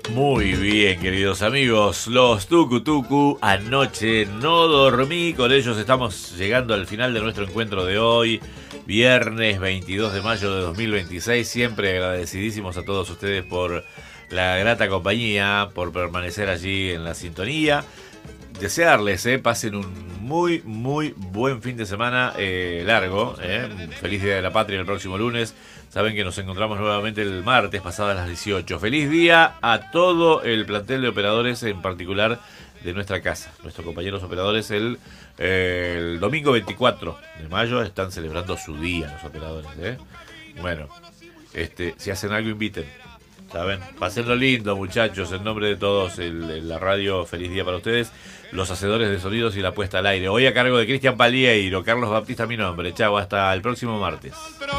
Muy bien, queridos amigos, los Tucu Tucu, anoche no dormí, con ellos estamos llegando al final de nuestro encuentro de hoy, viernes 22 de mayo de 2026, siempre agradecidísimos a todos ustedes por la grata compañía, por permanecer allí en la sintonía, desearles, pasen un muy buen fin de semana largo, feliz Día de la Patria el próximo lunes. Saben que nos encontramos nuevamente el martes pasadas las 18. Feliz día a todo el plantel de operadores, en particular de nuestra casa. Nuestros compañeros operadores el domingo 24 de mayo están celebrando su día, los operadores. Bueno, si hacen algo, inviten. ¿Saben? Pásenlo lindo, muchachos, en nombre de todos, la radio, feliz día para ustedes, los hacedores de sonidos y la puesta al aire. Hoy a cargo de Cristian Palieiro, Carlos Baptista mi nombre. Chau, hasta el próximo martes.